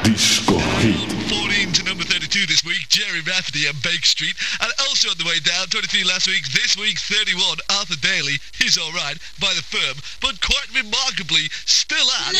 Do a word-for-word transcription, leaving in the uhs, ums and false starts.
Disco Hit. fourteen to number thirty-two this week, Jerry Rafferty and Bake Street. And also on the way down, twenty-three last week, this week thirty-one, Arthur Daly, He's Alright, by The Firm. But quite remarkably, still at